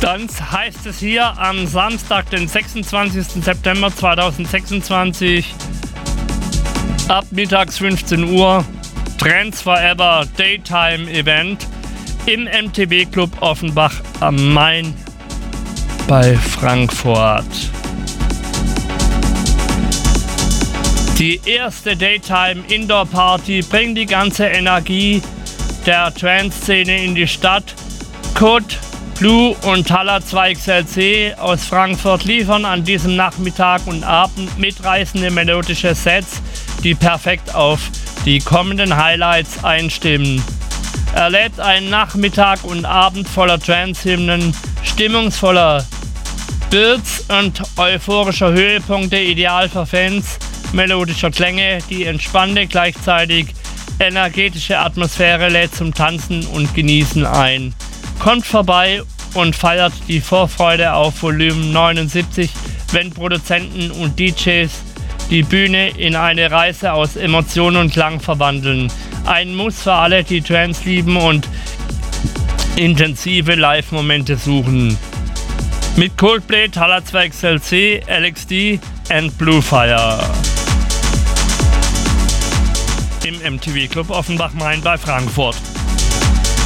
Dann heißt es hier am Samstag, den 26. September 2026, ab mittags 15 Uhr, Trance Forever Daytime Event im MTB Club Offenbach am Main bei Frankfurt. Die erste Daytime Indoor Party bringt die ganze Energie der Trance-Szene in die Stadt. Code, Blue und Thaler 2XLC aus Frankfurt liefern an diesem Nachmittag und Abend mitreißende melodische Sets, die perfekt auf die kommenden Highlights einstimmen. Erlebt einen Nachmittag und Abend voller Trance-Hymnen, stimmungsvoller Builds und euphorischer Höhepunkte, ideal für Fans melodischer Klänge. Die entspannte, gleichzeitig energetische Atmosphäre lädt zum Tanzen und Genießen ein. Kommt vorbei und feiert die Vorfreude auf Volumen 79, wenn Produzenten und DJs die Bühne in eine Reise aus Emotionen und Klang verwandeln. Ein Muss für alle, die Trance lieben und intensive Live-Momente suchen. Mit Coldplay, Thaler 2XLC, LXD and Bluefire. Im MTV Club Offenbach Main bei Frankfurt.